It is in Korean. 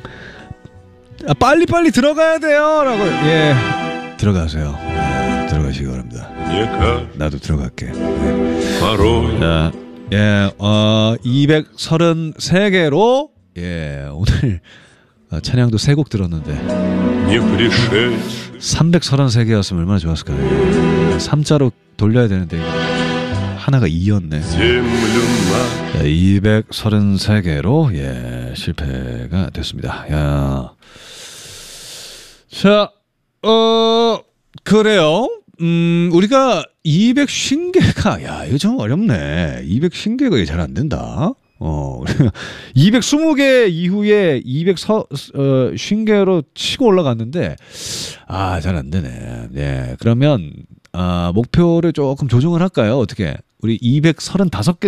빨리빨리 들어가야 돼요 라고. 예, 들어가세요. 예, 들어가시기 바랍니다. 나도 들어갈게. 자, 예, 233개로 예, 오늘 찬양도 3곡 들었는데 333개였으면 얼마나 좋았을까요? 3자로 돌려야 되는데 하나가 2였네. 233개로 예, 실패가 됐습니다. 야. 자, 그래요. 우리가 250개가 야, 이거 좀 어렵네. 250개가 잘 안 된다. 220개 이후에 250개로 치고 올라갔는데 잘 안 되네. 예. 그러면 목표를 조금 조정을 할까요? 어떻게? 우리 235개